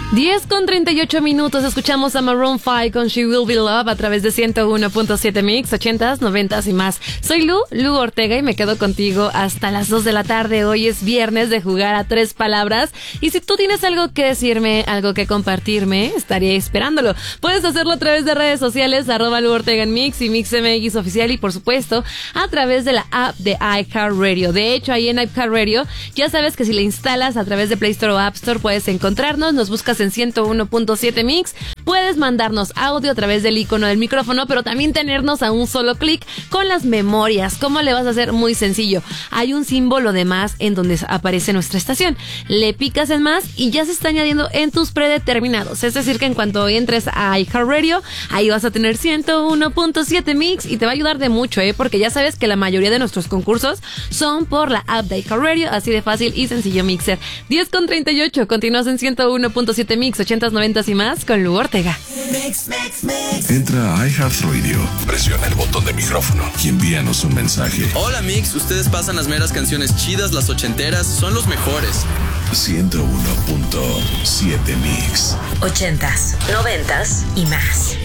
10:38 escuchamos a Maroon 5 con She Will Be Love a través de 101.7 Mix, 80s, 90s y más. Soy Lu Ortega y me quedo contigo hasta las 2 de la tarde. Hoy es viernes de jugar a 3 palabras y si tú tienes algo que decirme, algo que compartirme, estaría esperándolo. Puedes hacerlo a través de redes sociales, @Lu Ortega en Mix y MixMX Oficial y por supuesto a través de la app de iHeartRadio. De hecho, ahí en iHeartRadio ya sabes que si la instalas a través de Play Store o App Store puedes encontrarnos, nos buscas en 101.7 Mix, puedes mandarnos audio a través del icono del micrófono, pero también tenernos a un solo clic con las memorias. ¿Cómo le vas a hacer? Muy sencillo. Hay un símbolo de más en donde aparece nuestra estación. Le picas en más y ya se está añadiendo en tus predeterminados. Es decir, que en cuanto entres a iHeartRadio, ahí vas a tener 101.7 Mix y te va a ayudar de mucho, porque ya sabes que la mayoría de nuestros concursos son por la app de iHeartRadio, así de fácil y sencillo, Mixer. 10:38, continúas en 101.7 Mix, 80s, 90s y más con Lu Ortega. Entra a iHeartRadio, presiona el botón de micrófono y envíanos un mensaje. Hola Mix, ustedes pasan las meras canciones chidas, las ochenteras, son los mejores. 101.7 Mix, 80s, 90s y más.